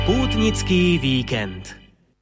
Pútnický víkend.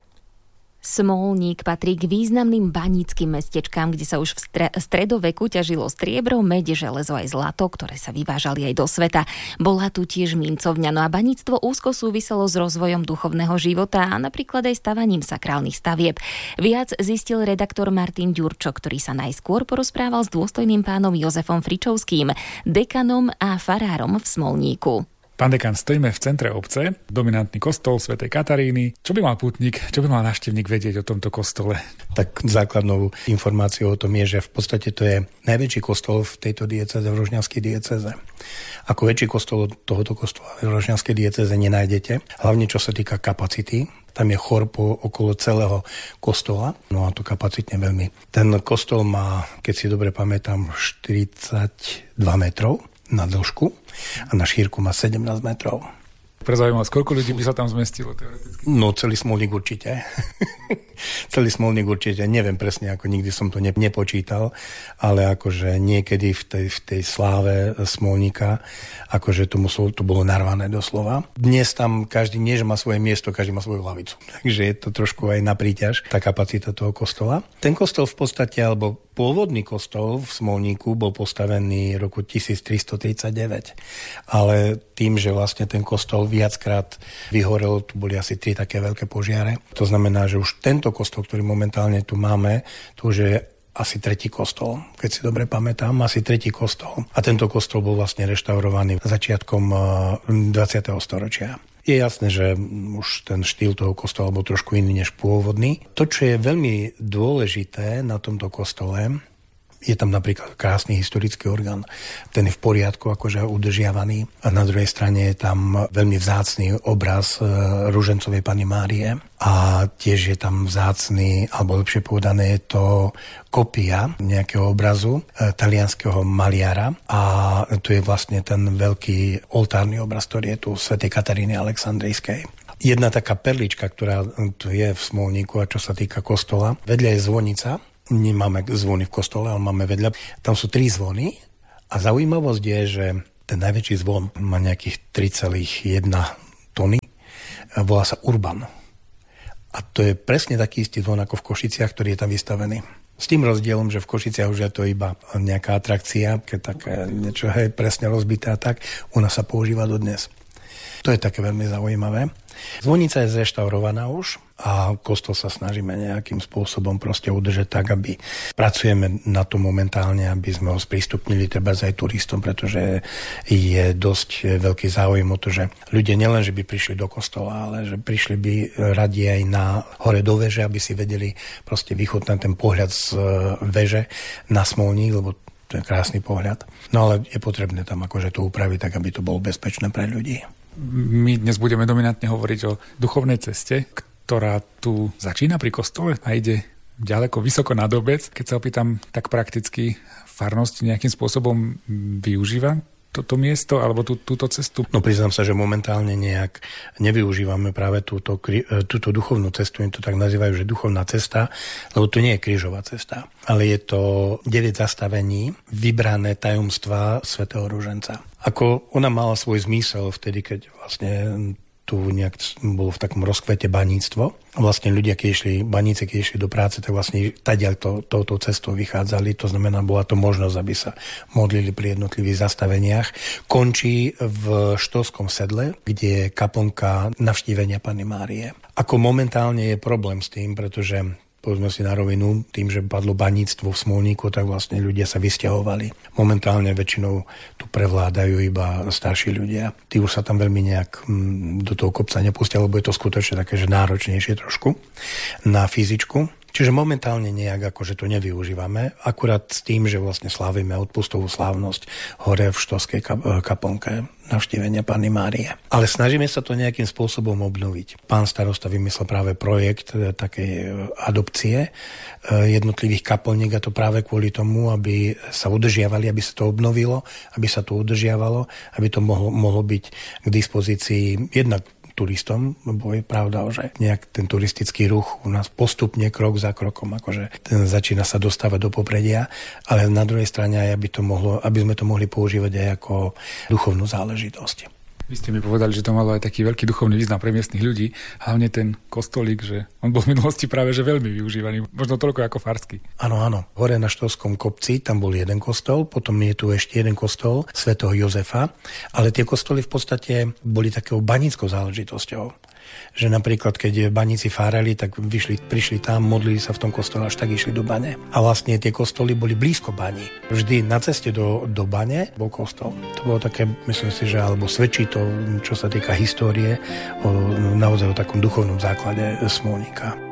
Smolník patrí k významným baníckym mestečkám, kde sa už v stredoveku ťažilo striebro, meď, železo aj zlato, ktoré sa vyvážali aj do sveta. Bola tu tiež mincovňa, no a baníctvo úzko súviselo s rozvojom duchovného života a napríklad aj stavaním sakrálnych stavieb. Viac zistil redaktor Martin Ďurčo, ktorý sa najskôr porozprával s dôstojným pánom Jozefom Fričovským, dekanom a farárom v Smolníku. Pán dekan, stojíme v centre obce, dominantný kostol svätej Kataríny. Čo by mal pútnik, čo by mal návštevník vedieť o tomto kostole? Tak základnou informáciou o tom je, že v podstate to je najväčší kostol v tejto diecéze, v Rožňavskej diecéze. Ako väčší kostol tohoto kostola v Rožňavskej diecéze nenájdete, hlavne čo sa týka kapacity. Tam je chor okolo celého kostola, no a to kapacitne veľmi. Ten kostol má, keď si dobre pamätám, 42 metrov na dĺžku a na šírku má 17 metrov. Pre zaujímavosť, koľko ľudí by sa tam zmestilo teoreticky? No celý Smolník určite. Celý Smolník určite. Neviem presne, ako nikdy som to nepočítal, ale akože niekedy v tej sláve Smolníka, akože to bolo narvané doslova. Dnes tam každý nie, že má svoje miesto, každý má svoju hlavicu. Takže je to trošku aj na príťaž, tá kapacita toho kostola. Ten kostol v podstate, alebo pôvodný kostol v Smolníku bol postavený roku 1339. Ale tým, že vlastne ten kostol viackrát vyhorel, tu boli asi 3 také veľké požiare. To znamená, že už tento kostol, ktorý momentálne tu máme, to už je asi 3. kostol, keď si dobre pamätám, asi 3. kostol. A tento kostol bol vlastne reštaurovaný začiatkom 20. storočia. Je jasné, že už ten štýl toho kostola bol trošku iný než pôvodný. To, čo je veľmi dôležité na tomto kostole, je tam napríklad krásny historický orgán. Ten je v poriadku, akože udržiavaný. A na druhej strane je tam veľmi vzácny obraz Ružencovej Panny Márie. A tiež je tam vzácny, alebo lepšie povedané, je to kopia nejakého obrazu talianskeho maliara. A tu je vlastne ten veľký oltárny obraz, ktorý je tu svätej Kataríny Alexandrijskej. Jedna taká perlička, ktorá tu je v Smolníku a čo sa týka kostola, vedľa je zvonica. Nemáme zvony v kostole, ale máme vedľa. Tam sú 3 zvony a zaujímavosť je, že ten najväčší zvon má nejakých 3,1 tony. Volá sa Urban. A to je presne taký istý zvon ako v Košiciach, ktorý je tam vystavený. S tým rozdielom, že v Košiciach už je to iba nejaká atrakcia, keď také niečo presne rozbité a tak, u nás sa používa dodnes. To je také veľmi zaujímavé. Zvonica je zreštaurovaná už a kostol sa snažíme nejakým spôsobom proste udržať tak, aby pracujeme na to momentálne, aby sme ho sprístupnili treba aj turistom, pretože je dosť veľký záujem o to, že ľudia nielen, že by prišli do kostola, ale že prišli by radi aj na hore do veže, aby si vedeli proste vychutnať ten pohľad z veže na Smolník, lebo to je krásny pohľad. No ale je potrebné tam akože to upraviť tak, aby to bolo bezpečné pre ľudí. My dnes budeme dominantne hovoriť o duchovnej ceste, ktorá tu začína pri kostole a ide ďaleko, vysoko nad obec. Keď sa opýtam tak prakticky, farnosť nejakým spôsobom využíva toto miesto alebo túto cestu? No priznám sa, že momentálne nejak nevyužívame práve túto duchovnú cestu, im to tak nazývajú, že duchovná cesta, lebo to nie je krížová cesta, ale je to 9 zastavení, vybrané tajomstvá svätého Ruženca. Ako ona mala svoj zmysel vtedy, keď vlastne tu nejak bolo v takom rozkvete baníctvo. A vlastne ľudia, baníci, keď išli do práce, tak vlastne tadiaľ touto cestou vychádzali. To znamená, bola to možnosť, aby sa modlili pri jednotlivých zastaveniach. Končí v Štolskom sedle, kde je kaplnka Navštívenia Panny Márie. Ako momentálne je problém s tým, pretože povedzme si na rovinu, tým, že padlo baníctvo v Smolníku, tak vlastne ľudia sa vysťahovali. Momentálne väčšinou tu prevládajú iba starší ľudia. Tí už sa tam veľmi nejak do toho kopca nepustia, lebo je to skutočne také, že náročnejšie trošku na fyzičku. Čiže momentálne nejak akože to nevyužívame, akurát s tým, že vlastne slávime odpustovú slávnosť hore v Štolskej kaplnke Navštívenia Panny Márie. Ale snažíme sa to nejakým spôsobom obnoviť. Pán starosta vymyslel práve projekt takej adopcie jednotlivých kaplník, a to práve kvôli tomu, aby sa udržiavali, aby sa to obnovilo, aby sa to udržiavalo, aby to mohlo byť k dispozícii jednak turistom, lebo je pravda, že nejak ten turistický ruch u nás postupne krok za krokom akože ten začína sa dostávať do popredia, ale na druhej strane aj aby sme to mohli používať aj ako duchovnú záležitosť. Vy ste mi povedali, že to malo aj taký veľký duchovný význam pre miestnych ľudí, hlavne ten kostolík, že on bol v minulosti práve že veľmi využívaný, možno toľko ako farský. Áno, áno. Hore na Štolskom kopci, tam bol jeden kostol, potom je tu ešte jeden kostol svätého Jozefa, ale tie kostoly v podstate boli takou banickou záležitosťou. Že napríklad, keď baníci fárali, tak prišli tam, modlili sa v tom kostole, až tak išli do bane. A vlastne tie kostoly boli blízko baní. Vždy na ceste do bane bol kostol. To bolo také, myslím si, že alebo svedčí to, čo sa týka histórie, naozaj o takom duchovnom základe Smolníka.